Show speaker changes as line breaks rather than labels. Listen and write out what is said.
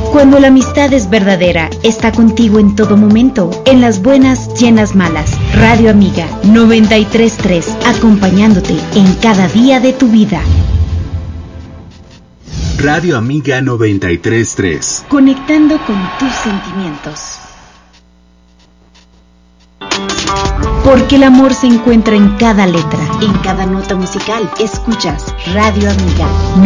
Cuando la amistad es verdadera, está contigo en todo momento, en las buenas y en las malas. Radio Amiga 93.3, acompañándote en cada día de tu vida.
Radio Amiga 93.3,
conectando con tus sentimientos. Porque el amor se encuentra en cada letra, en cada nota musical. Escuchas Radio Amiga